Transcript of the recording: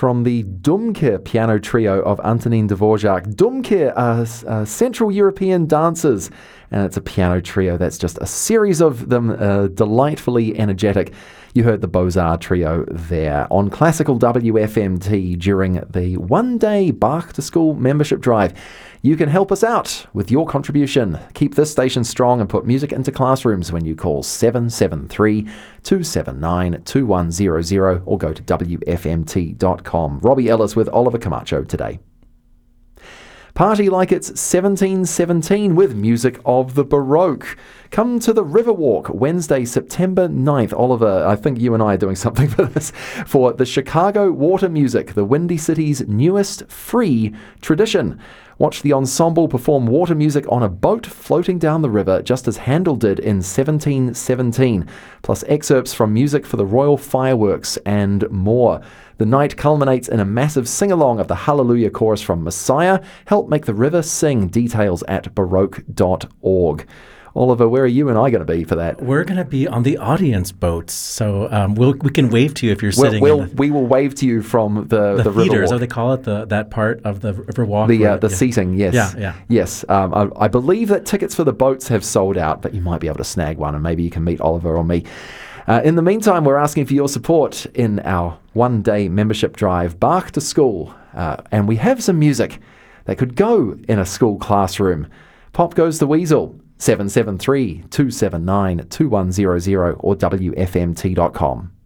from the Dumke piano trio of Antonin Dvorak. Dumke are Central European dancers, and it's a piano trio that's just a series of them, delightfully energetic. You heard the Beaux-Arts trio there on Classical WFMT during the one-day Bach to School membership drive. You can help us out with your contribution. Keep this station strong and put music into classrooms when you call 773-279-2100 or go to wfmt.com. Robbie Ellis with Oliver Camacho today. Party like it's 1717 with music of the Baroque. Come to the Riverwalk Wednesday, September 9th. Oliver, I think you and I are doing something for this, for the Chicago Water Music, the Windy City's newest free tradition. Watch the ensemble perform water music on a boat floating down the river, just as Handel did in 1717, plus excerpts from music for the Royal Fireworks and more. The night culminates in a massive sing-along of the Hallelujah chorus from Messiah. Help make the river sing. Details at baroque.org. Oliver, where are you and I going to be for that? We're going to be on the audience boats, so we can wave to you if you're sitting. We will wave to you from the theaters. Riverwalk. Oh, they call it that part of the Riverwalk. The seating, yes. Yeah. Yes. I believe that tickets for the boats have sold out, but you might be able to snag one, and maybe you can meet Oliver or me. In the meantime, we're asking for your support in our one-day membership drive, Bach to School, and we have some music that could go in a school classroom. Pop Goes the Weasel. 773-279-2100 or wfmt.com.